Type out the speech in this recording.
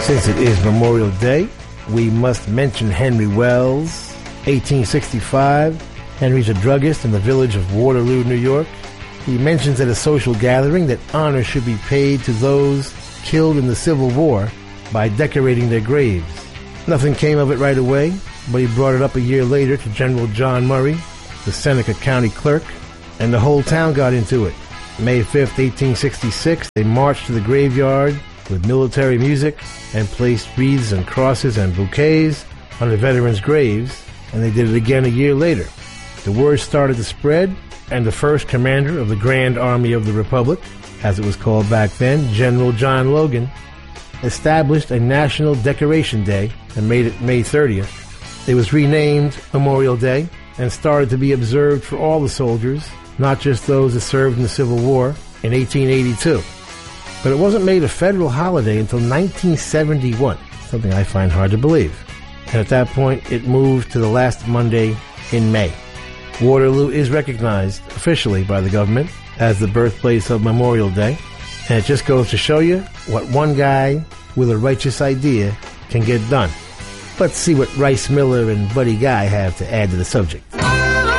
Since it is Memorial Day, we must mention Henry Wells. 1865, Henry's a druggist in the village of Waterloo, New York. He mentions at a social gathering that honor should be paid to those killed in the Civil War by decorating their graves. Nothing came of it right away, but he brought it up a year later to General John Murray, the Seneca County clerk, and the whole town got into it. May 5th, 1866, they marched to the graveyard with military music and placed wreaths and crosses and bouquets on the veterans' graves, and they did it again a year later. The word started to spread, and the first commander of the Grand Army of the Republic, as it was called back then, General John Logan, established a National Decoration Day and made it May 30th. It was renamed Memorial Day and started to be observed for all the soldiers, not just those that served in the Civil War, in 1882. But it wasn't made a federal holiday until 1971, something I find hard to believe. And at that point, it moved to the last Monday in May. Waterloo is recognized officially by the government as the birthplace of Memorial Day, and it just goes to show you what one guy with a righteous idea can get done. Let's see what Rice Miller and Buddy Guy have to add to the subject.